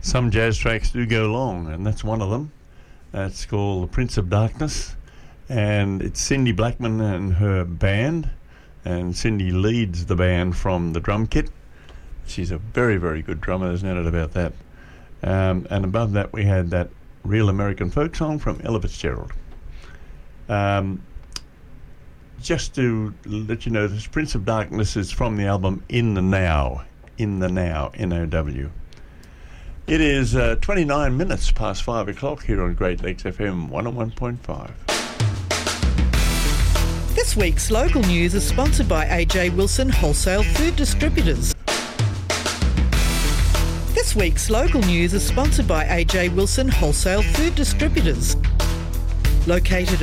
Some jazz tracks do go long, and that's one of them. It's called The Prince of Darkness, and it's Cindy Blackman and her band, and Cindy leads the band from the drum kit. She's a very, very good drummer, there's no doubt about that. And above that we had that Real American Folk Song from Ella Fitzgerald. Just to let you know, this Prince of Darkness is from the album In the Now, N-O-W. It is 29 minutes past 5 o'clock here on Great Lakes FM 101.5. This week's local news is sponsored by AJ Wilson Wholesale Food Distributors. This week's local news is sponsored by AJ Wilson Wholesale Food Distributors. Located